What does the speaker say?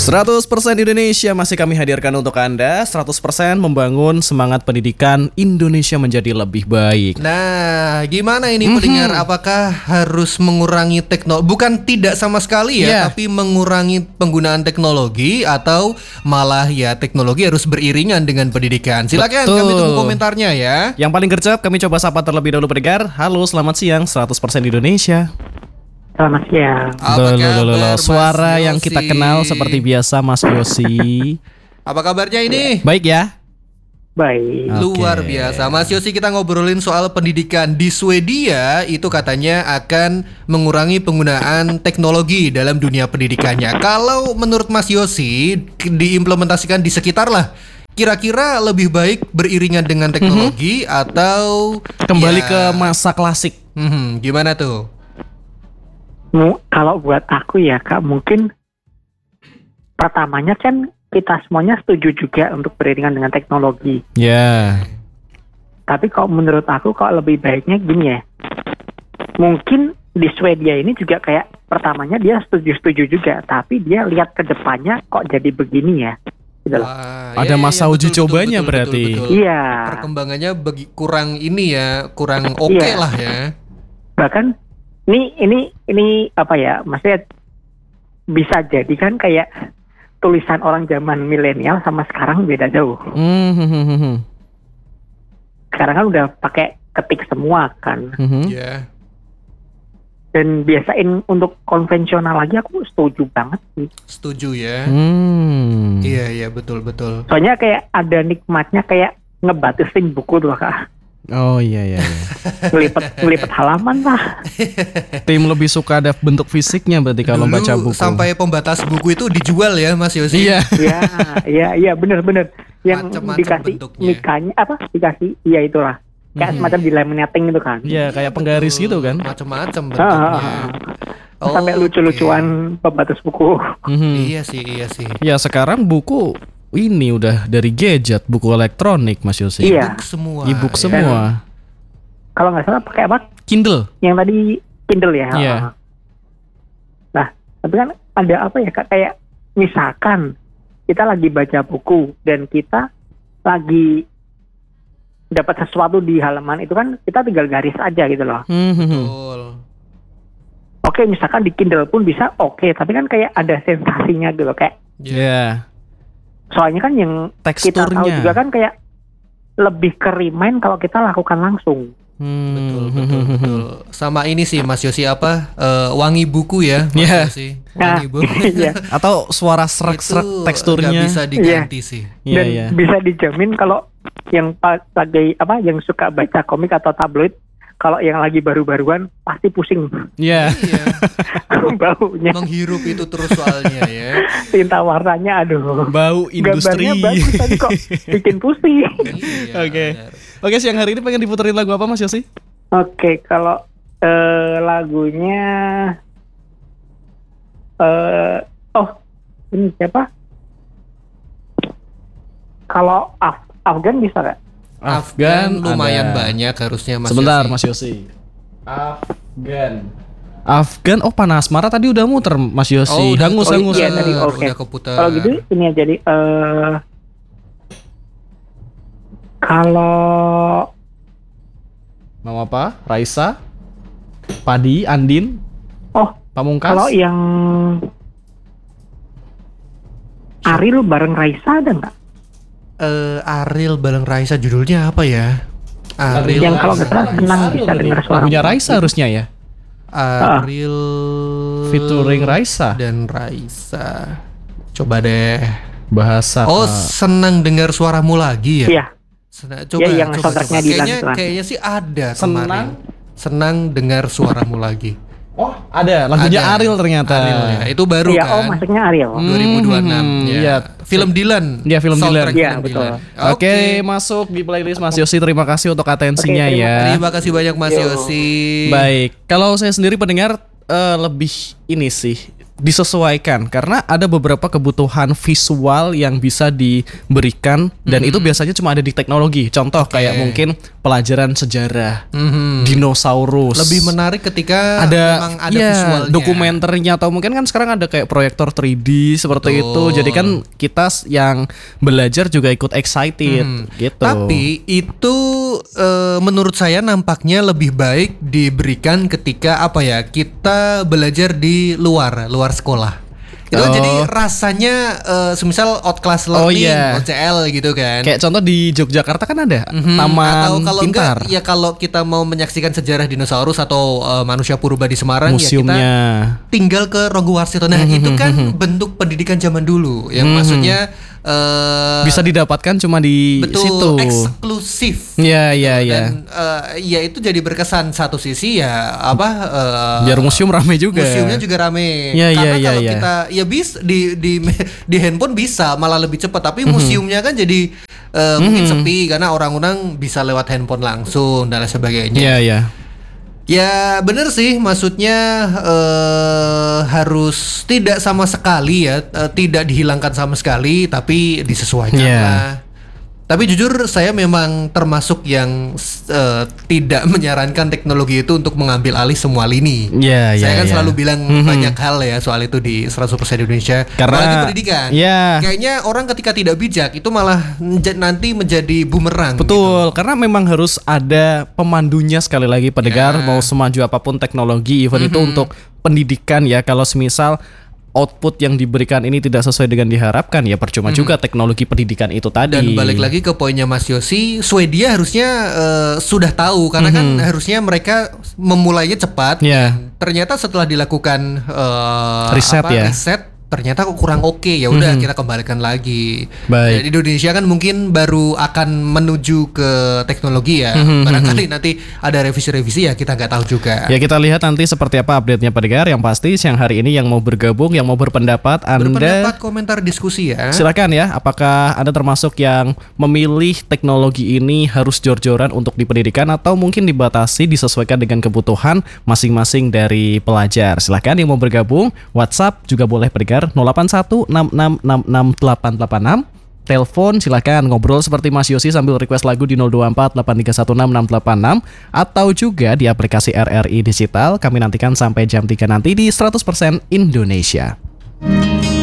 100% Indonesia masih kami hadirkan untuk Anda. 100% membangun semangat pendidikan Indonesia menjadi lebih baik. Nah, gimana ini pendengar? Apakah harus mengurangi teknologi? Bukan tidak sama sekali ya, tapi mengurangi penggunaan teknologi, atau malah ya teknologi harus beriringan dengan pendidikan? Silakan kami tunggu komentarnya ya. Yang paling gercep kami coba sapa terlebih dahulu pendengar. Halo, selamat siang 100% Indonesia. Selamat siang. Apa kabar, suara Mas yang Yosi? kita kenal seperti biasa, Mas Yosi. Apa kabarnya ini? Baik ya? Baik. Luar biasa, Mas Yosi, kita ngobrolin soal pendidikan di Swedia. Itu katanya akan mengurangi penggunaan teknologi dalam dunia pendidikannya. Kalau menurut Mas Yosi, diimplementasikan di sekitar lah, kira-kira lebih baik beriringan dengan teknologi atau Kembali ke masa klasik. Gimana tuh? Kalau buat aku ya Kak, mungkin pertamanya kan kita semuanya setuju juga untuk beriringan dengan teknologi. Ya. Tapi kalau menurut aku kok lebih baiknya gini ya. Mungkin di Swedia ini juga kayak pertamanya dia setuju-setuju juga, tapi dia lihat ke depannya kok jadi begini ya. Gitu loh. Ada masa uji cobanya berarti. Betul. Iya. Perkembangannya kurang ini ya, kurang oke lah ya. Bahkan ini apa ya, maksudnya bisa jadi kan kayak tulisan orang zaman milenial sama sekarang beda jauh. Sekarang kan udah pakai ketik semua kan. Ya. Dan biasain untuk konvensional lagi aku setuju banget sih. Setuju ya. Iya betul. Soalnya kayak ada nikmatnya kayak ngebatasin buku tuh Kak. Oh iya. Ngelipet halaman lah. Tim lebih suka ada bentuk fisiknya berarti kalau Dulu baca buku. sampai pembatas buku itu dijual ya Mas Yosi. Iya. Iya bener. Yang Macam-macam dikasih bentuknya. nikahnya apa? Dikasih itulah. Kayak semacam di laminating itu kan. Iya, kayak penggaris gitu kan. Macam-macam bentuknya. Sampai lucu-lucuan pembatas buku. Iya sih. Ya sekarang buku ini udah dari gadget, buku elektronik Mas Yosi. Iya. E-book semua. Kalau nggak salah pakai apa? Kindle. Yang tadi Kindle ya. Iya. Nah, tapi kan ada apa ya Kak? Kayak misalkan kita lagi baca buku dan kita lagi dapat sesuatu di halaman itu kan kita tinggal garis aja gitu loh. Betul. Oke, misalkan di Kindle pun bisa tapi kan kayak ada sensasinya gitu kayak. Iya. Soalnya kan yang kita tahu Teksturnya. juga kan kayak lebih ke remind kalau kita lakukan langsung. Betul. Sama ini sih Mas Yosi wangi buku ya Mas Iya. Yosi. Wangi buku. Iya. Atau suara serak-serak Itu teksturnya. nggak bisa diganti sih. Dan Iya. bisa dijamin kalau yang yang suka baca komik atau tabloid, kalau yang lagi baru-baruan pasti pusing. Iya. Iya. Baunya, Menghirup itu terus soalnya ya. tinta warnanya, aduh. Bau industri. Gambarnya bagus tapi kok bikin pusing. Iya, Oke. benar. Oke, siang hari ini pengen diputerin lagu apa Mas Yosi? Oke, kalau lagunya ini siapa? Kalau Afgan bisa nggak? Afgan lumayan ada. banyak harusnya Mas Sebentar Yosi. Mas Yosi. Afgan. Oh, Panas Mara tadi udah muter Mas Yosi. Hangus. Iya, tadi oke. Udah keputar. Kalau gitu ini aja jadi kalau Mau apa? Raisa? Padi? Andin? Pamungkas? kalau yang Ariel bareng Raisa ada nggak? Ariel bareng Raisa, judulnya apa ya? Ariel Yang kalau nggak salah senang bisa dengar suara. Lagunya Raisa harusnya ya. Ariel Featuring Raisa. dan Raisa. Coba deh. Bahasa. Senang dengar suaramu lagi ya? Iya. Coba, yang soundtracknya di Lantuan. Kayaknya sih ada Senang? kemarin. Senang dengar suaramu lagi. Oh, ada. Lagunya Ada. Ariel ternyata. Ariel ya. Itu baru Iya, kan? maksudnya Ariel. 2026 iya. ya. Film Dylan. Iya, film Soundtrack Dylan. Iya, film betul. Dylan. Oke, masuk di playlist Mas Yosi. Terima kasih untuk atensinya Oke, ya. Terima kasih banyak Mas Yosi. Baik, kalau saya sendiri pendengar lebih ini sih disesuaikan karena ada beberapa kebutuhan visual yang bisa diberikan dan itu biasanya cuma ada di teknologi. Contoh kayak mungkin pelajaran sejarah Mhm. dinosaurus. Lebih menarik ketika ada memang ada visualnya. dokumenternya, atau mungkin kan sekarang ada kayak proyektor 3D seperti Betul. itu. Jadi kan kita yang belajar juga ikut excited gitu. Tapi itu menurut saya nampaknya lebih baik diberikan ketika apa ya, kita belajar di luar sekolah. Itu kan jadi rasanya semisal outclass learning, iya. OCL gitu kan. Kayak contoh di Yogyakarta kan ada Taman Atau kalau Pintar, enggak ya kalau kita mau menyaksikan sejarah dinosaurus atau manusia purba di Semarang ya kita museumnya. tinggal ke Ronggowarsito. Nah, itu kan bentuk pendidikan zaman dulu yang maksudnya Bisa didapatkan cuma di betul situ. eksklusif. Iya, iya, iya. Dan ya itu jadi berkesan satu sisi ya apa Biar museum rame juga. museumnya juga rame. Iya, Karena iya, kalau iya. kita ya bisa di handphone bisa malah lebih cepat, tapi museumnya kan jadi mungkin sepi karena orang-orang bisa lewat handphone langsung dan lain sebagainya. Iya, iya. Ya bener sih, maksudnya harus tidak sama sekali ya, tidak dihilangkan sama sekali, tapi disesuaikan Yeah. lah. Tapi jujur saya memang termasuk yang tidak menyarankan teknologi itu untuk mengambil alih semua lini. Iya, Saya iya, kan iya. selalu bilang banyak hal ya soal itu di 100% Indonesia. Karena- apalagi pendidikan. Iya. Kayaknya orang ketika tidak bijak itu malah nanti menjadi bumerang. Betul, karena memang harus ada pemandunya sekali lagi pendengar, Ya. mau semaju apapun teknologi, even itu untuk pendidikan ya. Kalau semisal output yang diberikan ini tidak sesuai dengan diharapkan, ya percuma juga teknologi pendidikan itu tadi. Dan balik lagi ke poinnya Mas Yosi, Swedia harusnya sudah tahu karena kan harusnya mereka memulainya cepat. Ya. Ternyata setelah dilakukan Riset ya. riset, ternyata kok kurang oke. Ya udah kita kembalikan lagi. Baik. Di Indonesia kan mungkin baru akan menuju ke teknologi ya. Barangkali nanti ada revisi-revisi ya, kita nggak tahu juga. Ya, kita lihat nanti seperti apa update-nya pendengar. Yang pasti siang hari ini yang mau bergabung, yang mau berpendapat, Anda Berpendapat, komentar, diskusi ya. silakan ya. Apakah Anda termasuk yang memilih teknologi ini harus jor-joran untuk di pendidikan, atau mungkin dibatasi disesuaikan dengan kebutuhan masing-masing dari pelajar? Silakan yang mau bergabung. WhatsApp juga boleh pendengar 08166668886. Telepon silakan ngobrol seperti Mas Yosi sambil request lagu di 02483166686, atau juga di aplikasi RRI Digital. Kami nantikan sampai jam 3 nanti di 100% Indonesia.